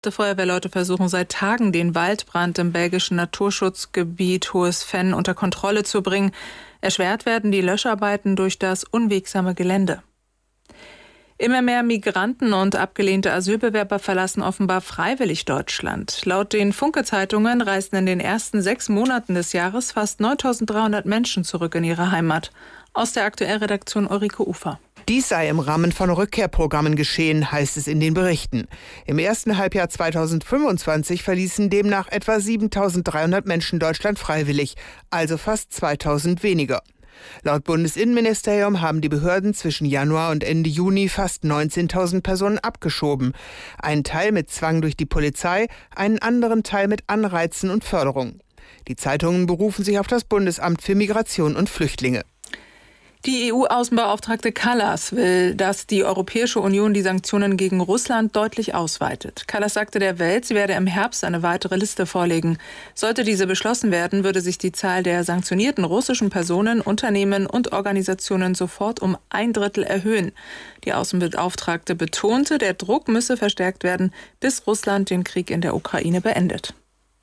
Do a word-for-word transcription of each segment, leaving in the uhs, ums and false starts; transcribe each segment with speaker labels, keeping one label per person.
Speaker 1: Die Feuerwehrleute versuchen seit Tagen, den Waldbrand im belgischen Naturschutzgebiet Hohes Venn unter Kontrolle zu bringen. Erschwert werden die Löscharbeiten durch das unwegsame Gelände. Immer mehr Migranten und abgelehnte Asylbewerber verlassen offenbar freiwillig Deutschland. Laut den Funke-Zeitungen reisten in den ersten sechs Monaten des Jahres fast neuntausenddreihundert Menschen zurück in ihre Heimat. Aus der Aktuellredaktion Ulrike Ufer.
Speaker 2: Dies sei im Rahmen von Rückkehrprogrammen geschehen, heißt es in den Berichten. Im ersten Halbjahr zweitausendfünfundzwanzig verließen demnach etwa siebentausenddreihundert Menschen Deutschland freiwillig, also fast zweitausend weniger. Laut Bundesinnenministerium haben die Behörden zwischen Januar und Ende Juni fast neunzehntausend Personen abgeschoben. Einen Teil mit Zwang durch die Polizei, einen anderen Teil mit Anreizen und Förderung. Die Zeitungen berufen sich auf das Bundesamt für Migration und Flüchtlinge.
Speaker 1: Die E U-Außenbeauftragte Kallas will, dass die Europäische Union die Sanktionen gegen Russland deutlich ausweitet. Kallas sagte der Welt, sie werde im Herbst eine weitere Liste vorlegen. Sollte diese beschlossen werden, würde sich die Zahl der sanktionierten russischen Personen, Unternehmen und Organisationen sofort um ein Drittel erhöhen. Die Außenbeauftragte betonte, der Druck müsse verstärkt werden, bis Russland den Krieg in der Ukraine beendet.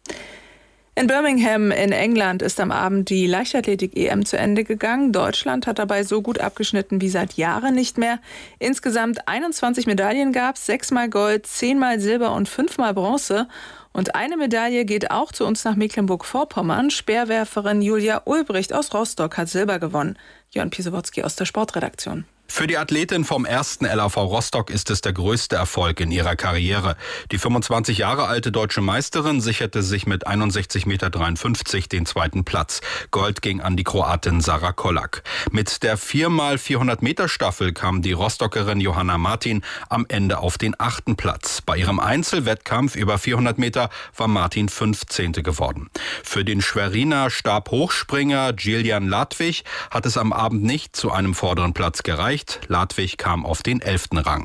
Speaker 1: In Birmingham in England ist am Abend die Leichtathletik-E M zu Ende gegangen. Deutschland hat dabei so gut abgeschnitten wie seit Jahren nicht mehr. Insgesamt einundzwanzig Medaillen gab es, sechsmal Gold, zehnmal Silber und fünfmal Bronze. Und eine Medaille geht auch zu uns nach Mecklenburg-Vorpommern. Speerwerferin Julia Ulbricht aus Rostock hat Silber gewonnen. Jörn Pisowotzki aus der Sportredaktion.
Speaker 3: Für die Athletin vom ersten L A V Rostock ist es der größte Erfolg in ihrer Karriere. Die fünfundzwanzig Jahre alte deutsche Meisterin sicherte sich mit einundsechzig Komma dreiundfünfzig Meter den zweiten Platz. Gold ging an die Kroatin Sara Kolak. Mit der vier mal vierhundert Meter Staffel kam die Rostockerin Johanna Martin am Ende auf den achten Platz. Bei ihrem Einzelwettkampf über vierhundert Meter war Martin fünfzehnte geworden. Für den Schweriner Stabhochspringer Gillian Ladwig hat es am Abend nicht zu einem vorderen Platz gereicht. Ladwig kam auf den elften Rang.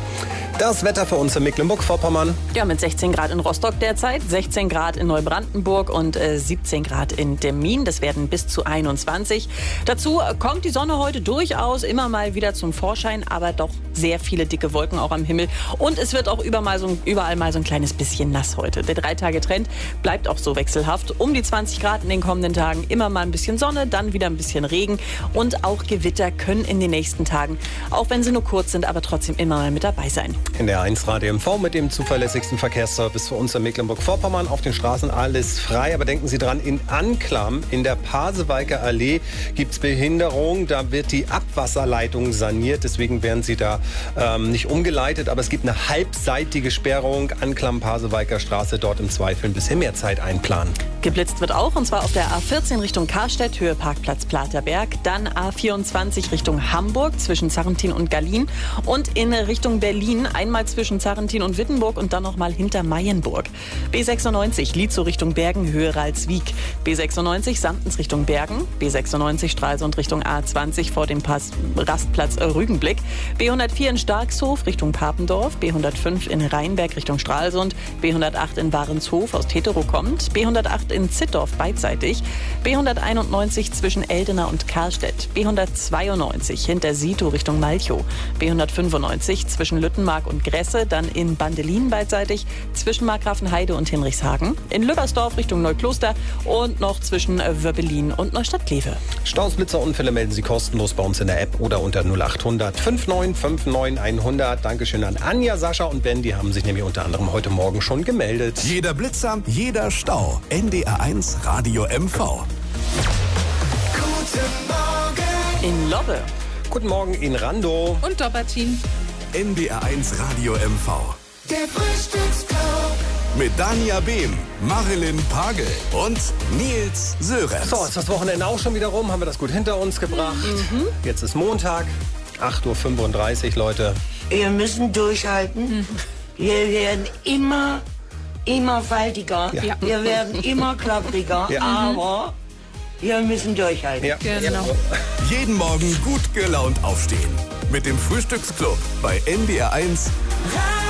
Speaker 4: Das Wetter für uns in Mecklenburg-Vorpommern.
Speaker 5: Ja, mit sechzehn Grad in Rostock derzeit, sechzehn Grad in Neubrandenburg und äh, siebzehn Grad in Demmin. Das werden bis zu einundzwanzig. Dazu kommt die Sonne heute durchaus immer mal wieder zum Vorschein, aber doch sehr viele dicke Wolken auch am Himmel. Und es wird auch überall, so, überall mal so ein kleines bisschen nass heute. Der Drei-Tage-Trend bleibt auch so wechselhaft. Um die zwanzig Grad in den kommenden Tagen, immer mal ein bisschen Sonne, dann wieder ein bisschen Regen. Und auch Gewitter können in den nächsten Tagen, auch wenn sie nur kurz sind, aber trotzdem immer mal mit dabei sein.
Speaker 4: In der eins Radio M V mit dem zuverlässigsten Verkehrsservice für uns in Mecklenburg-Vorpommern. Auf den Straßen alles frei, aber denken Sie dran, in Anklam in der Pasewalker Allee gibt es Behinderung. Da wird die Abwasserleitung saniert, deswegen werden Sie da ähm, nicht umgeleitet. Aber es gibt eine halbseitige Sperrung. Anklam-Pasewalker Straße, dort im Zweifel ein bisschen mehr Zeit einplanen.
Speaker 5: Geblitzt wird auch, und zwar auf der A vierzehn Richtung Karstedt, Höhe Parkplatz Platerberg. Dann A vierundzwanzig Richtung Hamburg zwischen Zarrentin und Gallien. Und in Richtung Berlin einmal zwischen Zarrentin und Wittenburg und dann noch mal hinter Mayenburg. B sechsundneunzig Lietzow Richtung Bergen, Höhe Ralswiek. B sechsundneunzig Sandens Richtung Bergen. B sechsundneunzig Stralsund Richtung A zwanzig vor dem Pass Rastplatz Rügenblick. B hundertvier in Starkshof Richtung Papendorf. B hundertfünf in Rheinberg Richtung Stralsund. B hundertacht in Warenshof aus Tetero kommt. B hundertacht in Zittdorf beidseitig. B hunderteinundneunzig zwischen Eldena und Karlstedt. B hundertzweiundneunzig hinter Sito Richtung Malchow. B hundertfünfundneunzig zwischen Lüttenmark und Gresse, dann in Bandelin beidseitig, zwischen Markgrafenheide und Hinrichshagen, in Lübbersdorf Richtung Neukloster und noch zwischen Wöbbelin und Neustadt-Kleve.
Speaker 4: Staus, Blitzer, Unfälle melden Sie kostenlos bei uns in der App oder unter null achthundert fünfundneunzig fünfundneunzig hundert. Dankeschön an Anja, Sascha und Ben, die haben sich nämlich unter anderem heute Morgen schon gemeldet.
Speaker 6: Jeder Blitzer, jeder Stau. N D R eins Radio M V.
Speaker 7: Guten Morgen
Speaker 5: in Lobbe.
Speaker 4: Guten Morgen in Rando.
Speaker 1: Und Dobbertin.
Speaker 6: N D R eins Radio M V.
Speaker 7: Der Frühstücksclub.
Speaker 6: Mit Dania Behm, Marilyn Pagel und Nils Sörenz.
Speaker 4: So, ist das Wochenende auch schon wieder rum? Haben wir das gut hinter uns gebracht? Mhm. Jetzt ist Montag, acht Uhr fünfunddreißig, Leute.
Speaker 8: Wir müssen durchhalten. Mhm. Wir werden immer, immer faltiger. Ja. Wir werden immer klappriger. Ja. Aber wir müssen durchhalten.
Speaker 4: Ja.
Speaker 1: Genau.
Speaker 6: Jeden Morgen gut gelaunt aufstehen. Mit dem Frühstücksclub bei N D R eins.